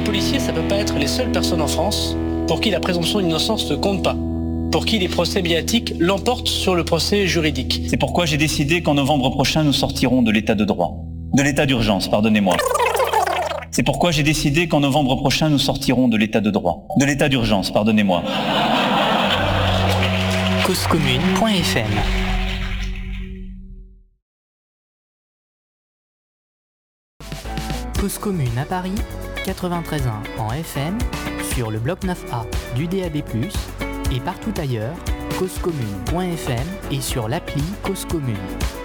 policiers, ça peut pas être les seules personnes en France pour qui la présomption d'innocence ne compte pas, pour qui les procès médiatiques l'emportent sur le procès juridique. C'est pourquoi j'ai décidé qu'en novembre prochain, nous sortirons de l'état de droit. De l'état d'urgence, pardonnez-moi. C'est pourquoi j'ai décidé qu'en novembre prochain, nous sortirons de l'état de droit. De l'état d'urgence, pardonnez-moi. Causecommune.fm. Cause Commune à Paris, 93.1 en FM, sur le bloc 9A du DAB+, et partout ailleurs, causecommune.fm et sur l'appli Cause Commune.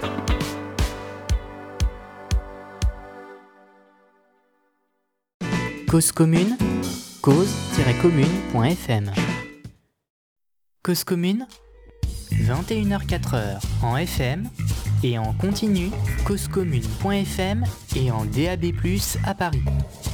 Cause Commune, cause-commune.fm. Cause Commune, 21h-4h en FM et en continu, causecommune.fm et en DAB+, à Paris.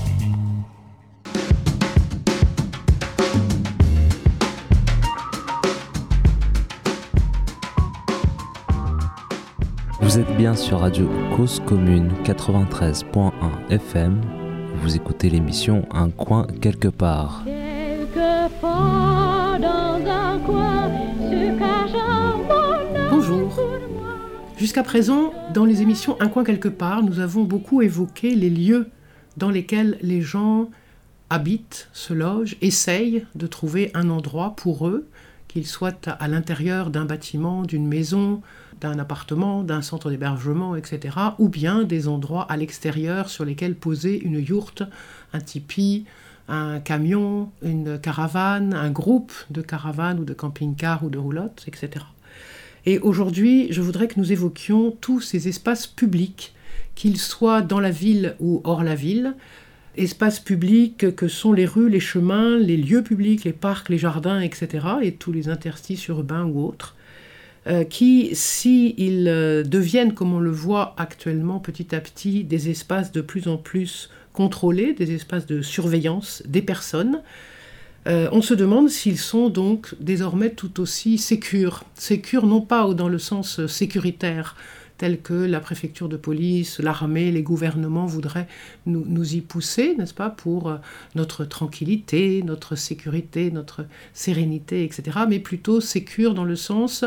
Vous êtes bien sur Radio Cause Commune 93.1 FM. Vous écoutez l'émission Un coin quelque part. Bonjour. Jusqu'à présent, dans les émissions Un coin quelque part, nous avons beaucoup évoqué les lieux dans lesquels les gens habitent, se logent, essayent de trouver un endroit pour eux, qu'ils soient à l'intérieur d'un bâtiment, d'une maison, d'un appartement, d'un centre d'hébergement, etc., ou bien des endroits à l'extérieur sur lesquels poser une yourte, un tipi, un camion, une caravane, un groupe de caravanes ou de camping-cars ou de roulottes, etc. Et aujourd'hui, je voudrais que nous évoquions tous ces espaces publics, qu'ils soient dans la ville ou hors la ville, espaces publics que sont les rues, les chemins, les lieux publics, les parcs, les jardins, etc., et tous les interstices urbains ou autres, qui, s'ils deviennent, comme on le voit actuellement petit à petit, des espaces de plus en plus contrôlés, des espaces de surveillance des personnes, on se demande s'ils sont donc désormais tout aussi sécures. Sécures non pas dans le sens sécuritaire, tel que la préfecture de police, l'armée, les gouvernements voudraient nous y pousser, n'est-ce pas, pour notre tranquillité, notre sécurité, notre sérénité, etc., mais plutôt sécures dans le sens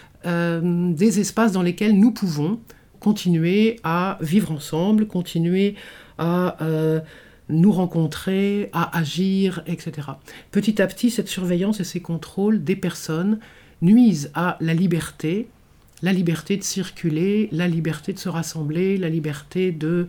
des espaces dans lesquels nous pouvons continuer à vivre ensemble, continuer à nous rencontrer, à agir, etc. Petit à petit, cette surveillance et ces contrôles des personnes nuisent à la liberté de circuler, la liberté de se rassembler, la liberté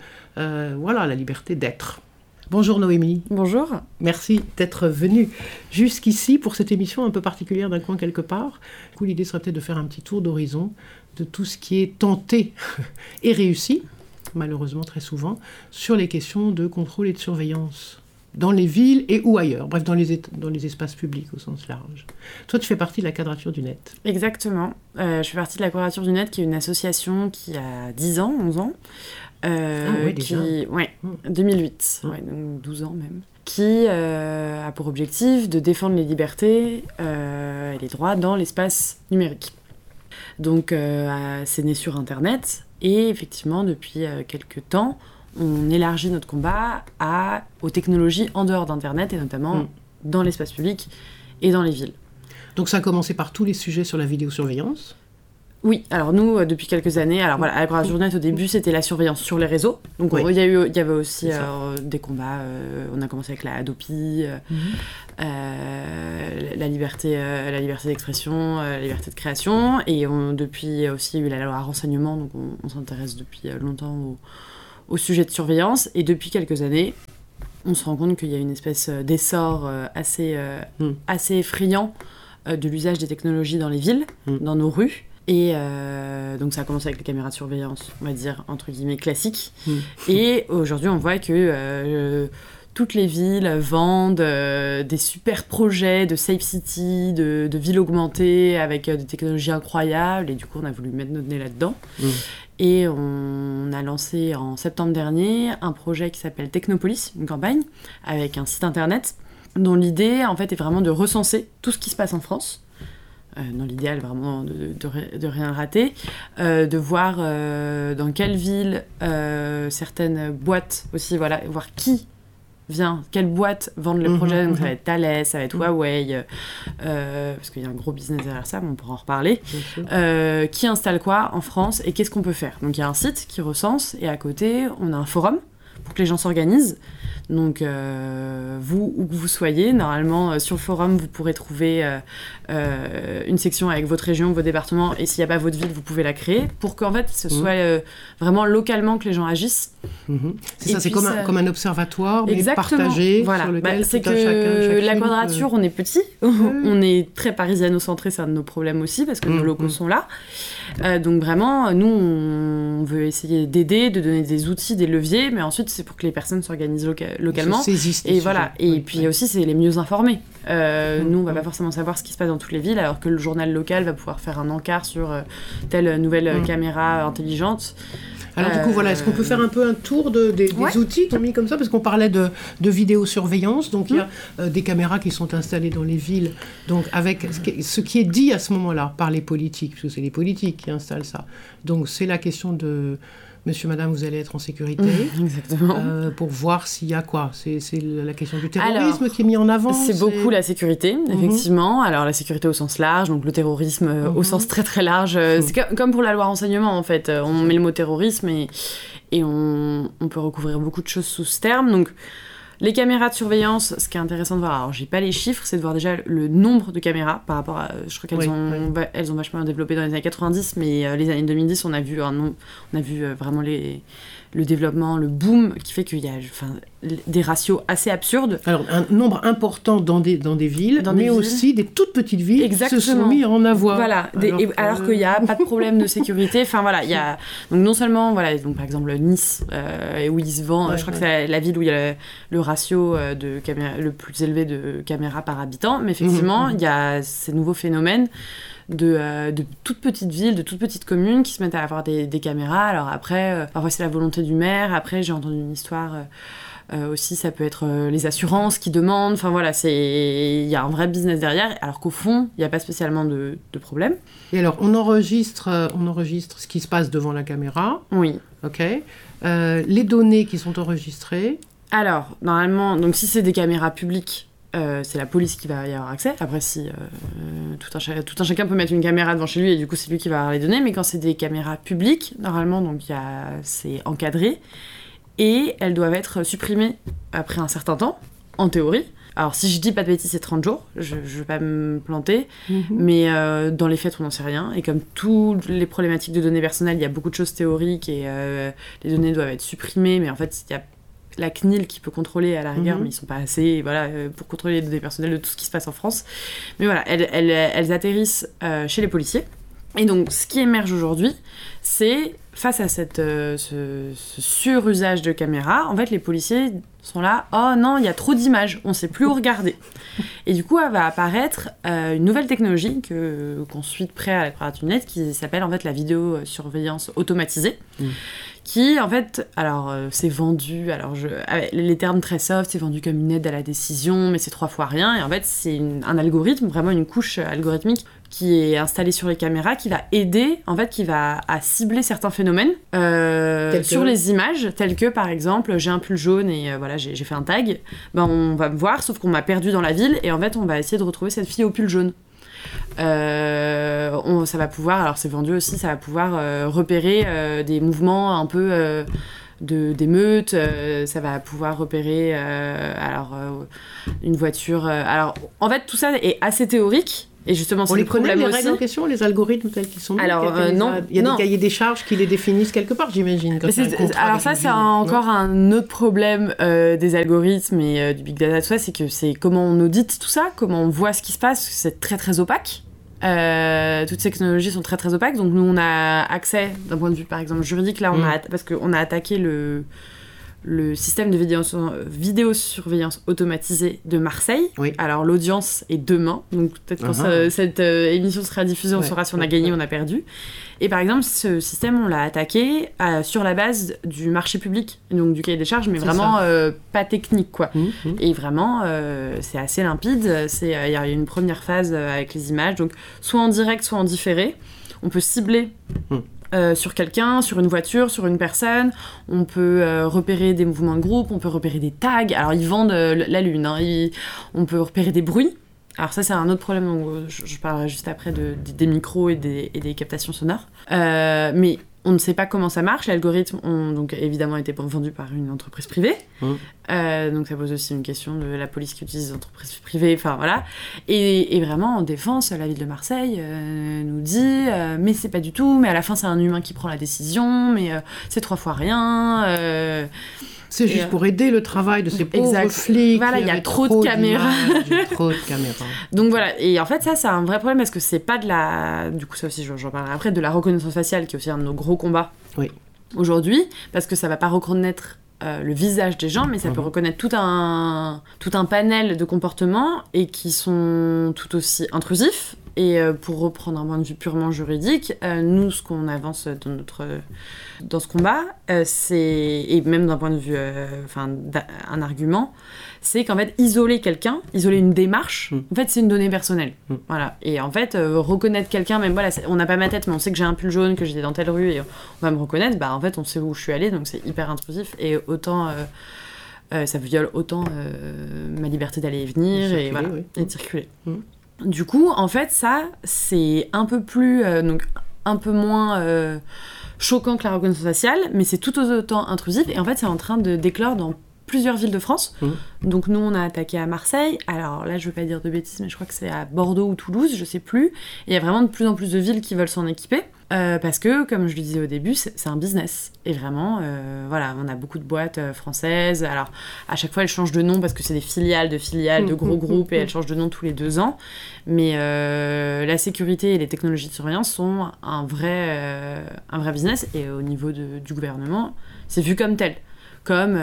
la liberté d'être. Bonjour Noémie. Bonjour. Merci d'être venue jusqu'ici pour cette émission un peu particulière d'Un coin quelque part. Du coup, l'idée serait peut-être de faire un petit tour d'horizon de tout ce qui est tenté et réussi, malheureusement très souvent, sur les questions de contrôle et de surveillance dans les villes et ou ailleurs, bref, dans les espaces publics au sens large. Toi, tu fais partie de la Quadrature du Net. Exactement. Je fais partie de la Quadrature du Net, qui est une association qui a 10 ans, 11 ans. Déjà. 2008, donc 12 ans même. Qui a pour objectif de défendre les libertés et les droits dans l'espace numérique. Donc, c'est né sur Internet. Et effectivement, depuis quelques temps, on élargit notre combat aux technologies en dehors d'Internet, et notamment dans l'espace public et dans les villes. Donc ça a commencé par tous les sujets sur la vidéosurveillance. Oui, alors nous, depuis quelques années, à la Quadrature du Net, au début, c'était la surveillance sur les réseaux. Donc il y avait aussi des combats. On a commencé avec la Hadopi, la liberté d'expression, la liberté de création. Et depuis aussi, il y a eu la loi renseignement, donc on s'intéresse depuis longtemps au sujet de surveillance. Et depuis quelques années, on se rend compte qu'il y a une espèce d'essor assez effrayant de l'usage des technologies dans les villes, dans nos rues. Et donc ça a commencé avec les caméras de surveillance, on va dire, entre guillemets, classiques. Et aujourd'hui, on voit que toutes les villes vendent des super projets de Safe City, de villes augmentées, avec des technologies incroyables. Et du coup, on a voulu mettre notre nez là-dedans. Et on a lancé en septembre dernier un projet qui s'appelle Technopolis, une campagne, avec un site internet, dont l'idée, en fait, est vraiment de recenser tout ce qui se passe en France. Dans l'idéal, vraiment, de rien rater, de voir dans quelle ville certaines boîtes aussi, voir qui vient, quelles boîtes vendent le projet, donc ça va être Thales, ça va être Huawei, parce qu'il y a un gros business derrière ça, mais on pourra en reparler, qui installe quoi en France et qu'est-ce qu'on peut faire. Donc il y a un site qui recense et à côté on a un forum pour que les gens s'organisent. Donc vous, où que vous soyez, normalement sur le forum vous pourrez trouver une section avec votre région, vos départements, et s'il n'y a pas votre ville, vous pouvez la créer pour qu'en fait ce soit vraiment localement que les gens agissent. C'est ça, c'est comme un observatoire, mais partagé, voilà. sur lequel c'est que la Quadrature, on est petit, on est très parisiano-centré, c'est un de nos problèmes aussi, parce que nos locaux sont là. Donc vraiment, nous, on veut essayer d'aider, de donner des outils, des leviers, mais ensuite, c'est pour que les personnes s'organisent localement. Et voilà. Et puis aussi, c'est les mieux informés. Nous, on va pas forcément savoir ce qui se passe dans toutes les villes, alors que le journal local va pouvoir faire un encart sur telle nouvelle caméra intelligente. Alors du coup, voilà, est-ce qu'on peut faire un peu un tour des outils qu'on mis comme ça, parce qu'on parlait de vidéosurveillance, donc il y a des caméras qui sont installées dans les villes, donc avec ce qui est dit à ce moment-là par les politiques, parce que c'est les politiques qui installent ça. Donc c'est la question de Monsieur, Madame, vous allez être en sécurité. Exactement. Pour voir s'il y a quoi. C'est la question du terrorisme qui est mis en avant. C'est beaucoup la sécurité, effectivement. Alors la sécurité au sens large, donc le terrorisme au sens très très large. C'est comme pour la loi renseignement, en fait. On met le mot terrorisme et on peut recouvrir beaucoup de choses sous ce terme. Donc les caméras de surveillance, ce qui est intéressant de voir, alors j'ai pas les chiffres, c'est de voir déjà le nombre de caméras par rapport à, je crois qu'elles elles ont vachement développé dans les années 90, mais les années 2010, on a vu vraiment le développement, le boom, qui fait qu'il y a des ratios assez absurdes. Alors, un nombre important dans des villes, mais aussi des toutes petites villes qui se sont mis en avoir. Voilà, alors qu'il n'y a pas de problème de sécurité. Enfin, voilà, il y a... Donc, non seulement, voilà, donc, par exemple, Nice, où il se vend, je crois que c'est la ville où il y a le ratio le plus élevé de caméras par habitant, mais effectivement, il y a ces nouveaux phénomènes de toutes petites villes, de toutes petites communes qui se mettent à avoir des caméras. Alors après, parfois c'est la volonté du maire. Après, j'ai entendu une histoire aussi, ça peut être les assurances qui demandent. Enfin voilà, il y a un vrai business derrière, alors qu'au fond, il n'y a pas spécialement de problème. Et alors, on enregistre ce qui se passe devant la caméra. Oui. Ok. Les données qui sont enregistrées. Alors, normalement, donc si c'est des caméras publiques, c'est la police qui va y avoir accès. Après, si tout un chacun peut mettre une caméra devant chez lui et du coup, c'est lui qui va avoir les données. Mais quand c'est des caméras publiques, normalement, donc c'est encadré et elles doivent être supprimées après un certain temps, en théorie. Alors, si je dis pas de bêtises, c'est 30 jours. Je vais pas me planter. Mais dans les faits, on n'en sait rien. Et comme toutes les problématiques de données personnelles, il y a beaucoup de choses théoriques et les données doivent être supprimées. Mais en fait, il y a la CNIL qui peut contrôler à la rigueur, mais ils sont pas assez pour contrôler les données personnelles de tout ce qui se passe en France. Mais voilà, elles atterrissent chez les policiers. Et donc, ce qui émerge aujourd'hui, c'est, face à ce surusage de caméras, en fait, les policiers sont là, oh non, il y a trop d'images, on sait plus où regarder. Et du coup, va apparaître une nouvelle technologie qu'on suit de près à la Quadrature du Net, qui s'appelle en fait la vidéosurveillance automatisée. Qui, en fait, alors, c'est vendu, les termes très soft, c'est vendu comme une aide à la décision, mais c'est 3 fois rien, et en fait, c'est un algorithme, vraiment une couche algorithmique qui est installée sur les caméras, qui va aider, en fait, à cibler certains phénomènes sur les images, tels que, par exemple, j'ai un pull jaune et j'ai fait un tag, on va me voir, sauf qu'on m'a perdu dans la ville, et en fait, on va essayer de retrouver cette fille au pull jaune. Ça va pouvoir, alors c'est vendu aussi, ça va pouvoir repérer des mouvements un peu d'émeutes, ça va pouvoir repérer une voiture. Alors en fait tout ça est assez théorique. Et justement, c'est le problème aussi. On les règles en question, les algorithmes tels qu'ils sont. Alors, non. Il y a des cahiers des charges qui les définissent quelque part, j'imagine. Alors ça, c'est encore un autre problème des algorithmes et du big data, tout ça, c'est que c'est comment on audite tout ça, comment on voit ce qui se passe, parce que c'est très très opaque. Toutes ces technologies sont très très opaques, donc nous on a accès, d'un point de vue par exemple juridique, là, parce qu'on a attaqué le système de vidéosurveillance automatisée de Marseille. Oui. Alors, l'audience est demain. Donc, peut-être quand cette émission sera diffusée, on saura si on a gagné ou on a perdu. Et par exemple, ce système, on l'a attaqué sur la base du marché public, donc du cahier des charges, mais vraiment pas technique, quoi. Et vraiment, c'est assez limpide. Il y a une première phase avec les images, donc soit en direct, soit en différé. On peut cibler sur quelqu'un, sur une voiture, sur une personne. On peut repérer des mouvements de groupe, on peut repérer des tags. Alors, ils vendent la lune. On peut repérer des bruits. Alors ça, c'est un autre problème, donc je parlerai juste après des micros et des captations sonores. Mais on ne sait pas comment ça marche. Les algorithmes ont donc évidemment été vendus par une entreprise privée. Donc ça pose aussi une question de la police qui utilise les entreprises privées. Enfin voilà. Et vraiment, en défense, la ville de Marseille nous dit mais c'est pas du tout. Mais à la fin, c'est un humain qui prend la décision. Mais c'est 3 fois rien. C'est juste pour aider le travail de ces pauvres flics. Voilà, il y a trop de caméras. Trop de caméras. Donc voilà, et en fait ça c'est un vrai problème parce que c'est pas de la... Du coup ça aussi j'en parlerai après, de la reconnaissance faciale qui est aussi un de nos gros combats aujourd'hui, parce que ça va pas reconnaître le visage des gens, mais ça peut reconnaître tout un panel de comportements et qui sont tout aussi intrusifs. Et pour reprendre un point de vue purement juridique, nous, ce qu'on avance dans ce combat, et même d'un point de vue, un argument, c'est qu'en fait, isoler quelqu'un, isoler une démarche, en fait, c'est une donnée personnelle. Voilà. Et en fait, reconnaître quelqu'un, même voilà, on n'a pas ma tête, mais on sait que j'ai un pull jaune, que j'étais dans telle rue, et on va me reconnaître, bah en fait, on sait où je suis allée, donc c'est hyper intrusif, et autant... ça viole autant ma liberté d'aller et venir, et de circuler. Du coup, en fait, ça, c'est un peu plus... donc un peu moins choquant que la reconnaissance faciale, mais c'est tout autant intrusif, et en fait, c'est en train de d'éclore dans plusieurs villes de France. Donc nous, on a attaqué à Marseille. Alors là, je veux pas dire de bêtises, mais je crois que c'est à Bordeaux ou Toulouse, je sais plus. Et il y a vraiment de plus en plus de villes qui veulent s'en équiper. Parce que, comme je le disais au début, c'est un business. Et vraiment, voilà, on a beaucoup de boîtes françaises. Alors, à chaque fois, elles changent de nom parce que c'est des filiales, de gros groupes, et elles changent de nom tous les 2 ans. Mais la sécurité et les technologies de surveillance sont un vrai business. Et au niveau du gouvernement, c'est vu comme tel. Comme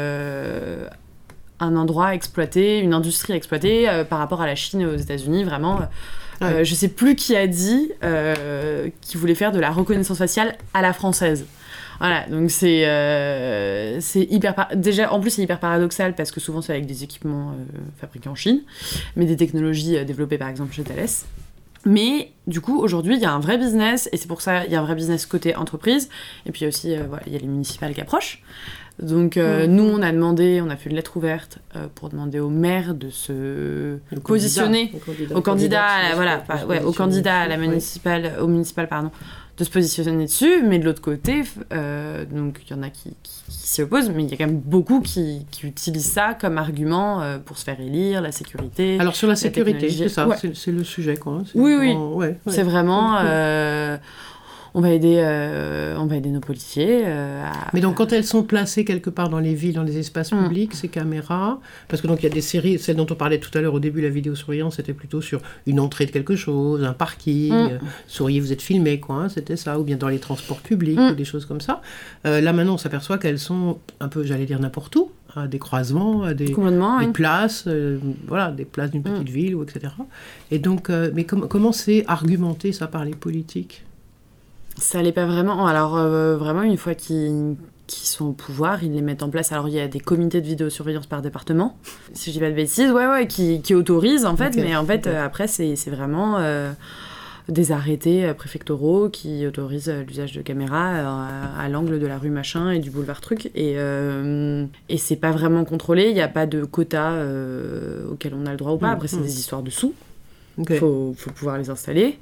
un endroit exploité, une industrie exploitée par rapport à la Chine et aux États-Unis, vraiment. Je sais plus qui a dit qu'il voulait faire de la reconnaissance faciale à la française. Voilà, donc c'est hyper... Déjà, en plus, c'est hyper paradoxal parce que souvent, c'est avec des équipements fabriqués en Chine, mais des technologies développées, par exemple, chez Thales. Mais du coup, aujourd'hui, il y a un vrai business, et c'est pour ça qu'il y a un vrai business côté entreprise. Et puis aussi, il y a les municipales qui approchent. Donc nous, on a fait une lettre ouverte pour demander au maire de se positionner, au candidat de se positionner dessus. Mais de l'autre côté, donc il y en a qui s'y opposent, mais il y a quand même beaucoup qui utilisent ça comme argument pour se faire élire, la sécurité. Alors sur la sécurité, c'est ça, c'est le sujet, quoi. Oui. C'est vraiment... On va aider nos policiers. Mais donc, quand elles sont placées quelque part dans les villes, dans les espaces publics, ces caméras, parce que donc il y a des séries, celle dont on parlait tout à l'heure au début, la vidéosurveillance, c'était plutôt sur une entrée de quelque chose, un parking, souriez, vous êtes filmé, quoi, c'était ça, ou bien dans les transports publics, ou des choses comme ça. Là, maintenant, on s'aperçoit qu'elles sont un peu, j'allais dire, n'importe où, à des croisements, à des places, des places d'une petite ville, ou etc. Et donc, mais comment c'est argumenté, ça, par les politiques ? Ça l'est pas vraiment. Alors, vraiment, une fois qu'ils sont au pouvoir, ils les mettent en place. Alors, il y a des comités de vidéosurveillance par département, si je dis pas de bêtises, qui autorisent, en fait. Mais en fait, après, c'est vraiment des arrêtés préfectoraux qui autorisent l'usage de caméras à l'angle de la rue machin et du boulevard truc. Et c'est pas vraiment contrôlé. Il n'y a pas de quota auquel on a le droit ou pas. Après, c'est des histoires de sous. Faut pouvoir les installer.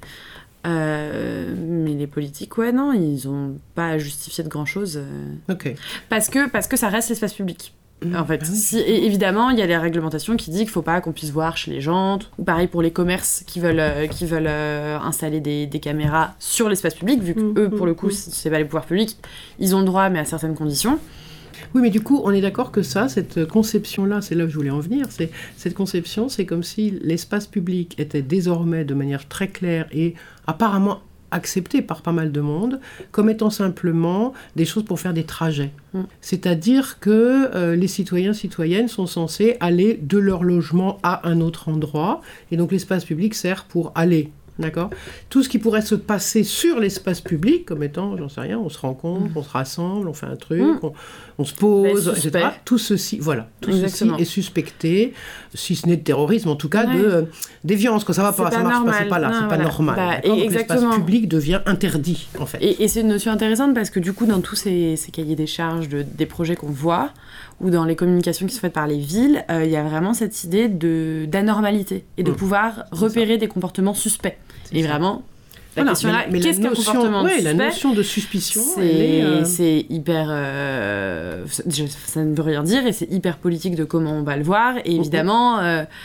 Mais les politiques, non, ils n'ont pas à justifier de grand-chose. Parce que ça reste l'espace public. En fait, évidemment, il y a les réglementations qui disent qu'il ne faut pas qu'on puisse voir chez les gens. Ou pareil pour les commerces qui veulent installer des caméras sur l'espace public, vu qu'eux, pour le coup, c'est pas les pouvoirs publics, ils ont le droit, mais à certaines conditions. Oui, mais du coup, on est d'accord que cette conception-là, c'est là où je voulais en venir, cette conception, c'est comme si l'espace public était désormais de manière très claire et apparemment accepté par pas mal de monde, comme étant simplement des choses pour faire des trajets. C'est-à-dire que les citoyens-citoyennes sont censés aller de leur logement à un autre endroit, et donc l'espace public sert pour aller D'accord. Tout ce qui pourrait se passer sur l'espace public, comme étant, j'en sais rien, on se rencontre, on se rassemble, on fait un truc, on se pose, etc. Tout ceci, est suspecté, si ce n'est de terrorisme, en tout cas de déviance. Ça va pas, ça marche pas, c'est pas là, c'est pas normal. Donc l'espace public devient interdit, en fait. Et c'est une notion intéressante parce que du coup, dans tous ces cahiers des charges des projets qu'on voit, ou dans les communications qui sont faites par les villes, il y a vraiment cette idée d'anormalité et de pouvoir repérer des comportements suspects. Et vraiment, la question là, qu'est-ce qu'un comportement suspect ? La notion de suspicion, c'est hyper... ça ne veut rien dire, et c'est hyper politique de comment on va le voir. Et évidemment,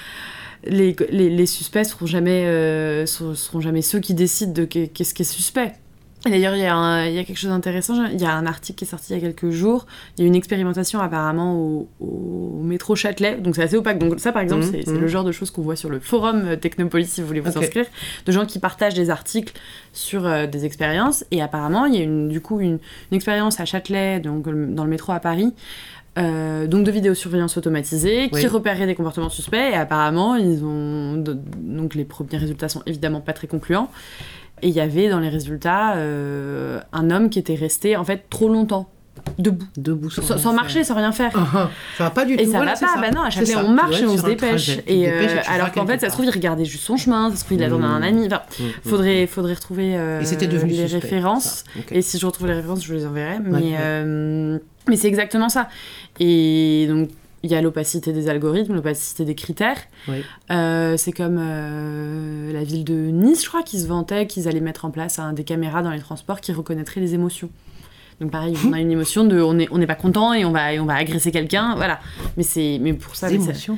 les suspects seront jamais ceux qui décident de qu'est-ce qui est suspect. Et d'ailleurs, il y a quelque chose d'intéressant. Il y a un article qui est sorti il y a quelques jours. Il y a une expérimentation apparemment au métro Châtelet. Donc c'est assez opaque. Donc ça, par exemple, c'est le genre de choses qu'on voit sur le forum Technopolis, si vous voulez vous inscrire, de gens qui partagent des articles sur des expériences. Et apparemment, il y a une expérience à Châtelet, donc dans le métro à Paris, donc de vidéosurveillance automatisée qui repérerait des comportements suspects. Et apparemment, donc les premiers résultats sont évidemment pas très concluants. Et il y avait dans les résultats un homme qui était resté en fait trop longtemps debout sans marcher, sans rien faire. Ça va pas du tout. Et ça va pas. Bah non, à Châtelet on marche et on se dépêche. Et alors qu'en fait, ça se trouve il regardait juste son chemin, ça se trouve il attendait un ami. Enfin, faudrait retrouver les références. Et si je retrouve les références, je vous les enverrai. Mais c'est exactement ça. Et donc il y a l'opacité des algorithmes, l'opacité des critères. C'est comme la ville de Nice, je crois, qui se vantait qu'ils allaient mettre en place des caméras dans les transports qui reconnaîtraient les émotions. Donc pareil, on a une émotion de on n'est pas content et on va agresser quelqu'un, voilà. Mais pour ça, des émotions.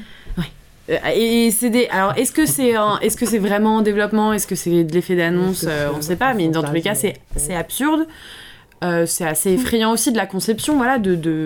Et c'est alors est-ce que c'est vraiment un développement, est-ce que c'est de l'effet d'annonce, on ne sait pas, mais dans tous les cas c'est absurde. C'est assez effrayant aussi de la conception, voilà,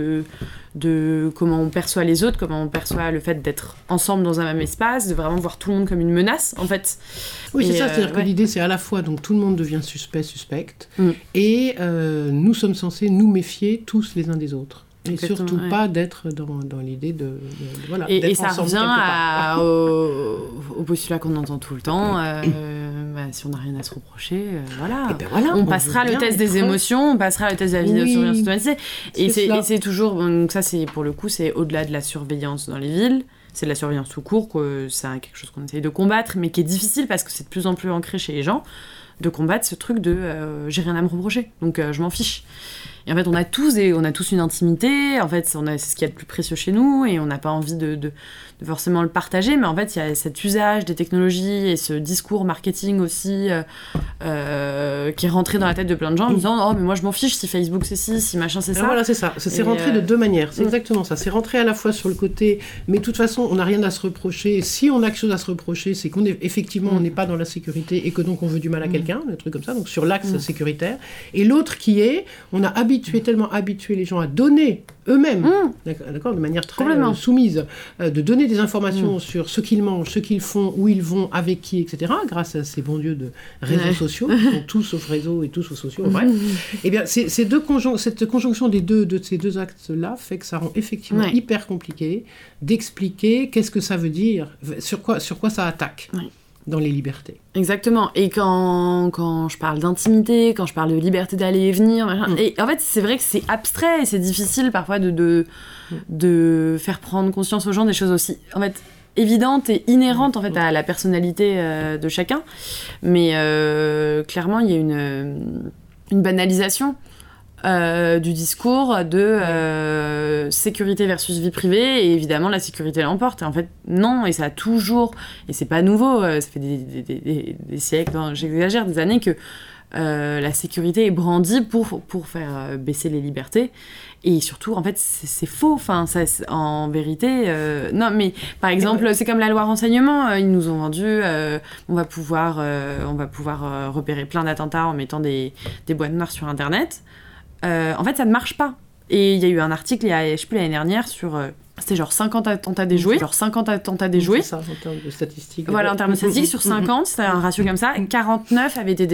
de comment on perçoit les autres, comment on perçoit le fait d'être ensemble dans un même espace, de vraiment voir tout le monde comme une menace, en fait. Oui, c'est ça, c'est-à-dire que l'idée, c'est à la fois, donc tout le monde devient suspecte, et nous sommes censés nous méfier tous les uns des autres. Et surtout pas d'être dans l'idée de voilà. Et ça revient au postulat qu'on entend tout le temps. Si on n'a rien à se reprocher, voilà. On passera le test des émotions, on passera le test de la vidéosurveillance automatisée. Et c'est toujours... Donc ça, c'est pour le coup, c'est au-delà de la surveillance dans les villes. C'est de la surveillance tout court, c'est quelque chose qu'on essaye de combattre, mais qui est difficile parce que c'est de plus en plus ancré chez les gens, de combattre ce truc de j'ai rien à me reprocher, donc je m'en fiche. Et en fait, on a tous une intimité, en fait, c'est ce qu'il y a de plus précieux chez nous, et on n'a pas envie de forcément le partager, mais en fait, il y a cet usage des technologies et ce discours marketing aussi qui est rentré dans la tête de plein de gens en disant « Oh, mais moi, je m'en fiche si Facebook c'est ci, si machin c'est ça. » Voilà, c'est ça. C'est rentré de deux manières. C'est exactement ça. C'est rentré à la fois sur le côté « Mais de toute façon, on n'a rien à se reprocher. Si on a quelque chose à se reprocher, c'est qu'effectivement, on n'est pas dans la sécurité et que donc on veut du mal à quelqu'un. » Un truc comme ça, donc sur l'axe sécuritaire. Et l'autre qui est, on a tellement habitué les gens à donner eux-mêmes, d'accord, de manière très soumise, de donner des informations sur ce qu'ils mangent, ce qu'ils font, où ils vont, avec qui, etc., grâce à ces bons dieux de réseaux sociaux, qui sont tous sauf réseaux et tous sauf sociaux, bref. Eh bien, cette conjonction de ces deux actes-là fait que ça rend effectivement hyper compliqué d'expliquer qu'est-ce que ça veut dire, sur quoi ça attaque. Dans les libertés. Exactement. Et quand je parle d'intimité, quand je parle de liberté d'aller et venir, et en fait, c'est vrai que c'est abstrait et c'est difficile parfois de faire prendre conscience aux gens des choses aussi, en fait, évidentes et inhérentes en fait à la personnalité de chacun. Mais clairement, il y a une banalisation du discours de sécurité versus vie privée, et évidemment la sécurité l'emporte. Et en fait non, et ça a toujours, et c'est pas nouveau, ça fait des siècles, j'exagère, des années que la sécurité est brandie pour faire baisser les libertés. Et surtout, en fait, c'est faux. Enfin, ça, en vérité, non. Mais par exemple, c'est comme la loi renseignement. Ils nous ont vendu. On va pouvoir repérer plein d'attentats en mettant des boîtes noires sur Internet. En fait, ça ne marche pas. Et il y a eu un article, je sais plus, l'année dernière, sur... c'était genre 50 attentats déjoués. C'est ça, en termes de statistiques. Voilà, en termes de statistiques, sur 50, c'était un ratio comme ça. 49 avaient été